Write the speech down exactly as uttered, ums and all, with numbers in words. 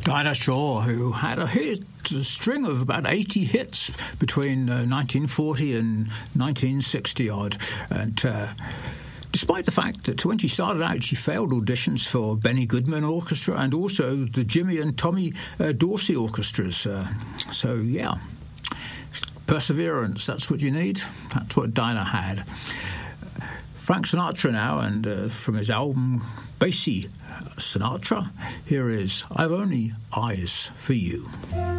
Dinah Shore, who had a hit, a string of about eighty hits between uh, nineteen forty and nineteen sixty odd, and uh, despite the fact that when she started out, she failed auditions for Benny Goodman Orchestra and also the Jimmy and Tommy uh, Dorsey orchestras. Uh, so, yeah, perseverance, that's what you need. That's what Dinah had. Frank Sinatra now, and uh, from his album Basie Sinatra, here is I've Only Eyes for You.